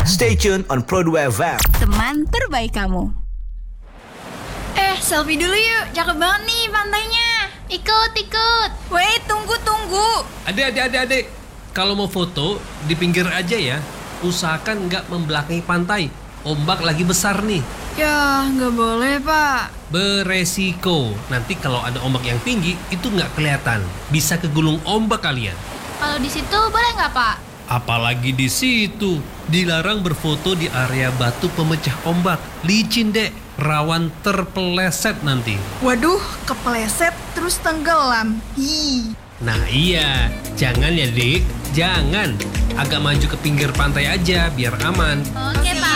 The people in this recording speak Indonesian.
Stay tuned on Pro 2 FM. Teman terbaik kamu. Selfie dulu yuk. Cakep banget nih pantainya. Ikut. Wait, tunggu. Adik. Kalau mau foto, di pinggir aja ya. Usahakan nggak membelakangi pantai. Ombak lagi besar nih. Ya, nggak boleh, Pak. Beresiko. Nanti kalau ada ombak yang tinggi, itu nggak kelihatan. Bisa kegulung ombak kalian. Kalau di situ boleh nggak, Pak? Apalagi di situ. Dilarang berfoto di area batu pemecah ombak. Licin dek. Rawan terpeleset nanti. Waduh, kepleset terus tenggelam. Nah iya, jangan ya dik. Jangan. Agak maju ke pinggir pantai aja biar aman. Oke, Pak.